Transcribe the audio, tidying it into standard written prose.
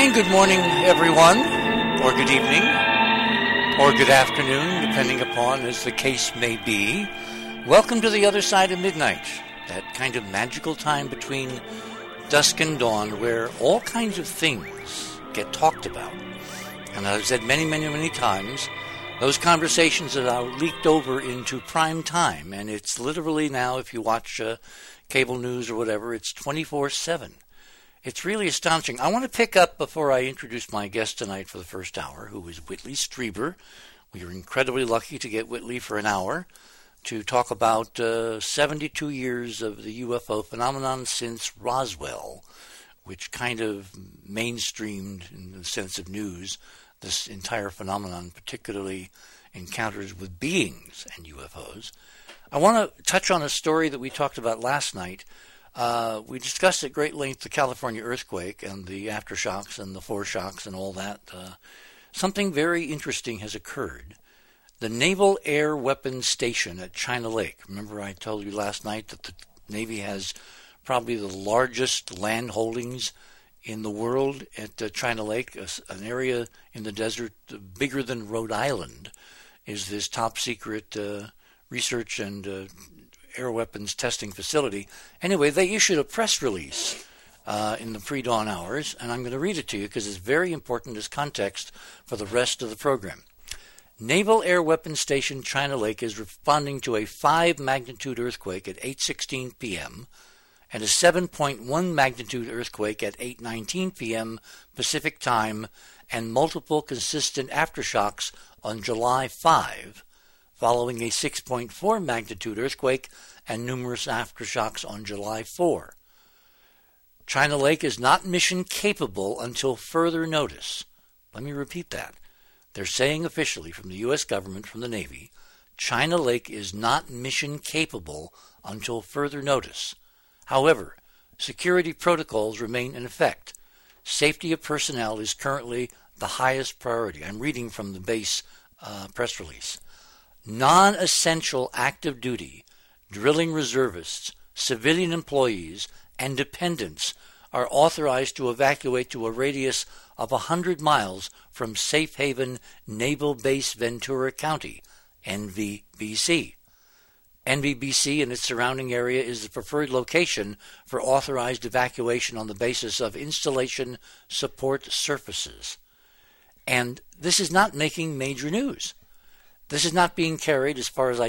And good morning, everyone, or good evening, or good afternoon, depending upon as the case may be. Welcome to the other side of midnight, that kind of magical time between dusk and dawn where all kinds of things get talked about. And I've said many times, those conversations are now leaked over into prime time, and it's literally now, if you watch cable news or whatever, it's 24/7. It's really astonishing. I want to pick up before I introduce my guest tonight for the first hour, who is Whitley Strieber. We are incredibly lucky to get Whitley for an hour to talk about 72 years of the UFO phenomenon since Roswell, which kind of mainstreamed in the sense of news this entire phenomenon, particularly encounters with beings and UFOs. I want to touch on a story that we talked about last night. We discussed at great length the California earthquake and the aftershocks and the foreshocks and all that. Something very interesting has occurred. The Naval Air Weapons Station at China Lake. Remember I told you last night that the Navy has probably the largest land holdings in the world at China Lake, an area in the desert bigger than Rhode Island, is this top secret research and air weapons testing facility. Anyway, they issued a press release in the pre-dawn hours, and I'm going to read it to you because it's very important as context for the rest of the program. Naval Air Weapons Station China Lake is responding to a 5-magnitude earthquake at 8:16 p.m. and a 7.1 magnitude earthquake at 8:19 p.m. Pacific Time and multiple consistent aftershocks on July 5, following a 6.4 magnitude earthquake and numerous aftershocks on July 4. China Lake is not mission capable until further notice. Let me repeat that. They're saying officially from the U.S. government, from the Navy, China Lake is not mission capable until further notice. However, security protocols remain in effect. Safety of personnel is currently the highest priority. I'm reading from the base press release. Non-essential active duty, drilling reservists, civilian employees, and dependents are authorized to evacuate to a radius of 100 miles from Safe Haven Naval Base Ventura County, NVBC. NVBC and its surrounding area is the preferred location for authorized evacuation on the basis of installation support surfaces. And this is not making major news. This is not being carried, as far as I